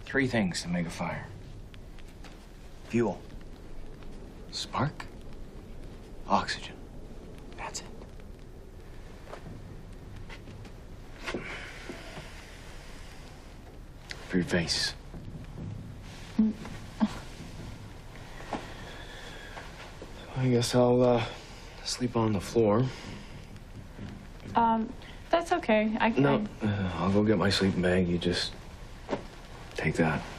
3 things to make a fire. Fuel. Spark. Oxygen. That's it. For your face. I guess I'll sleep on the floor. That's okay. No, I'll go get my sleeping bag. You just take that.